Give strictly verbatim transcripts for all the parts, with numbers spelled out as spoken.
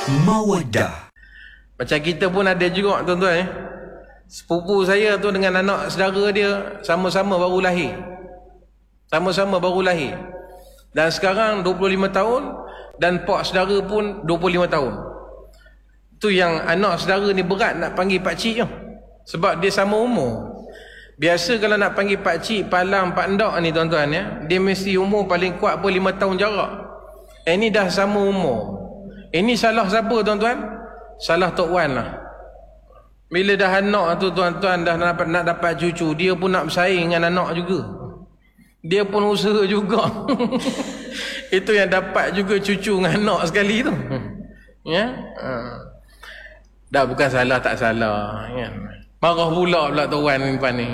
Mawaddah. Macam kita pun ada juga tuan-tuan eh. Sepupu saya tu dengan anak saudara dia sama-sama baru lahir. Sama-sama baru lahir. Dan sekarang dua puluh lima tahun dan pak saudara pun dua puluh lima tahun. Tu yang anak saudara ni berat nak panggil pak cik je. Sebab dia sama umur. Biasa kalau nak panggil pak cik, palang, pak ndak ni tuan-tuan ya, dia mesti umur paling kuat pun lima tahun jarak. Eh ni dah sama umur. Ini salah siapa tuan-tuan? Salah Tok Wan lah. Bila dah anak tu tuan-tuan dah nak dapat, nak dapat cucu, dia pun nak bersaing dengan anak juga. Dia pun usaha juga. Itu yang dapat juga cucu dengan anak sekali tu. Ya? Ha. Dah bukan salah tak salah. Ya. Marah pula pula Tok Wan ni depan ni.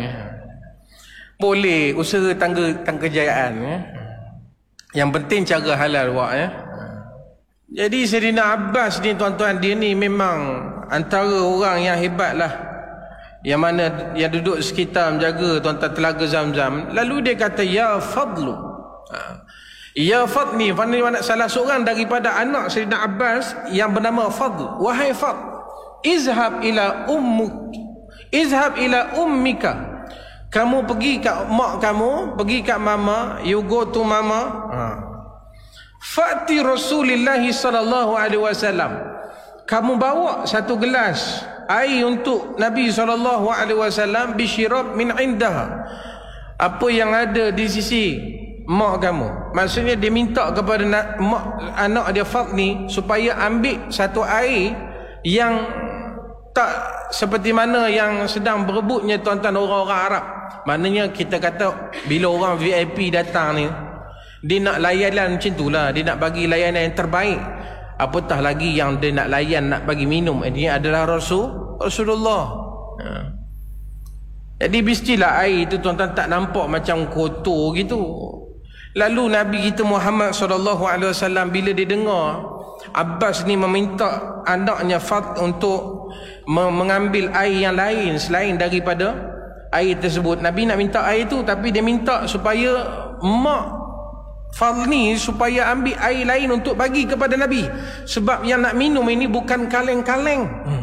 Boleh usaha tangga tangga kejayaan ya. Yang penting cara halal buat ya. Jadi Sayyidina Abbas ni tuan-tuan, dia ni memang antara orang yang hebat lah, yang mana yang duduk sekitar menjaga tuan-tuan telaga Zam-Zam. Lalu dia kata ya Fadlu, ya Fadl ni mana salah seorang daripada anak Sayyidina Abbas yang bernama Fadl. Wahai Fadl, izhab ila ummuk, izhab ila ummika, kamu pergi kat mak kamu, pergi kat mama, you go to mama, ha. Fa'ti Rasulullah sallallahu alaihi wasallam, kamu bawa satu gelas air untuk Nabi sallallahu alaihi wasallam, bisyirab min indaha, apa yang ada di sisi mak kamu. Maksudnya dia minta kepada mak, anak dia Fadl ni supaya ambil satu air yang tak seperti mana yang sedang berebutnya tuan-tuan orang-orang Arab. Maknanya kita kata bila orang V I P datang ni, dia nak layanan macam tu lah, dia nak bagi layanan yang terbaik. Apatah lagi yang dia nak layan, nak bagi minum, ini adalah Rasul Rasulullah. Ha. Jadi mestilah air itu tuan-tuan tak nampak macam kotor gitu. Lalu Nabi kita Muhammad sallallahu alaihi wasallam bila dia dengar Abbas ni meminta anaknya Fadl untuk mengambil air yang lain selain daripada air tersebut, Nabi nak minta air tu, tapi dia minta supaya mak Fadl ni supaya ambil air lain untuk bagi kepada Nabi, sebab yang nak minum ini bukan kaleng-kaleng, hmm.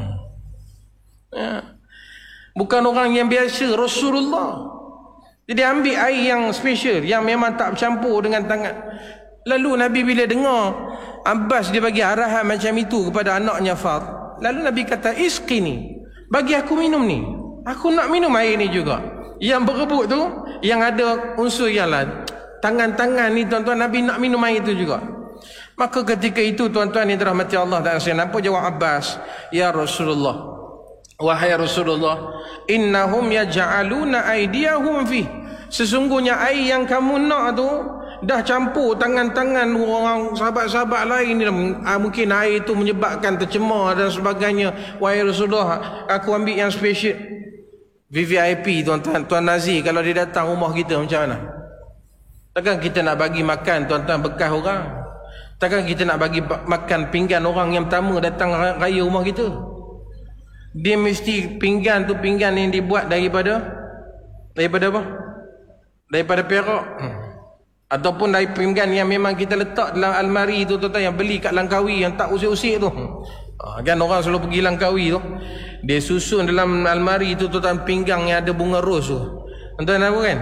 ya. Bukan orang yang biasa, Rasulullah. Jadi ambil air yang special, yang memang tak bercampur dengan tangan. Lalu Nabi bila dengar Abbas dia bagi arahan macam itu kepada anaknya Fadl, lalu Nabi kata isqini, bagi aku minum ni, aku nak minum air ni juga. Yang berebut tu yang ada unsur yang lain, tangan-tangan ni tuan-tuan, Nabi nak minum air itu juga. Maka ketika itu tuan-tuan yang dirahmati Allah dan Rasul, apa jawab Abbas? Ya Rasulullah, wahai Rasulullah, innahum yaj'aluna aydiyahum fi, sesungguhnya air yang kamu nak tu dah campur tangan-tangan orang sahabat-sahabat lain ni. Mungkin air itu menyebabkan tercemar dan sebagainya. Wahai Rasulullah, aku ambil yang special. V V I P tuan-tuan, Tuan Nazir kalau dia datang rumah kita macam mana? Takkan kita nak bagi makan tuan-tuan bekas orang? Takkan kita nak bagi makan pinggan orang yang pertama datang raya rumah kita? Dia mesti pinggan tu pinggan yang dibuat daripada daripada apa? Daripada perak. Hmm. Ataupun dari pinggan yang memang kita letak dalam almari tu tuan-tuan, yang beli kat Langkawi yang tak usik-usik tu. Ha, kan orang selalu pergi Langkawi tu, dia susun dalam almari tu tuan-tuan pinggan yang ada bunga ros tu. Tuan-tuan tahu kan?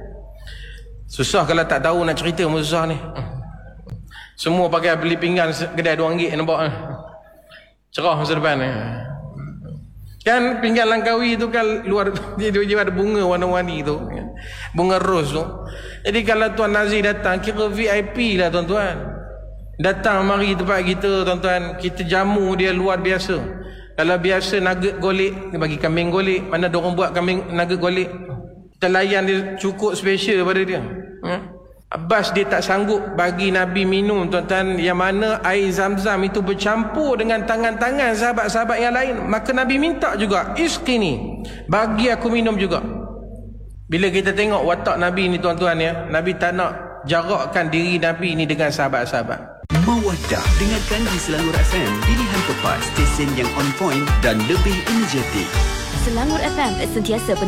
Susah kalau tak tahu nak cerita pun susah ni. Semua pakai beli pinggan kedai dua ringgit nampak. Cerah masa depan ni. Kan pinggan Langkawi tu kan luar dia, dia ada bunga warna-warni tu, bunga ros tu. Jadi kalau Tuan Nazir datang, kira V I P lah tuan-tuan. Datang mari tempat kita tuan-tuan, kita jamu dia luar biasa. Kalau biasa nugget golek, dia bagi kambing golek. Mana dia orang buat kambing nugget golek, kita layan dia cukup special pada dia. Hmm? Abbas dia tak sanggup bagi Nabi minum tuan-tuan, yang mana air Zam-Zam itu bercampur dengan tangan-tangan sahabat-sahabat yang lain. Maka Nabi minta juga, isqini, bagi aku minum juga. Bila kita tengok watak Nabi ni tuan-tuan ya, Nabi tak nak jarakkan diri Nabi ni dengan sahabat-sahabat. Mawaddah, dengarkan di Selangor F M, pilihan tepat, stesen yang on point dan lebih energetik. Selangor F M sentiasa